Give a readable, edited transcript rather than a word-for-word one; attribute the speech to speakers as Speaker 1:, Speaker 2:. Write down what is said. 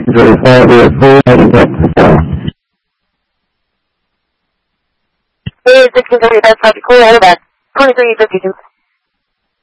Speaker 1: 1635 is 496.
Speaker 2: Hey, 1635, copy, clear out of that. 2352.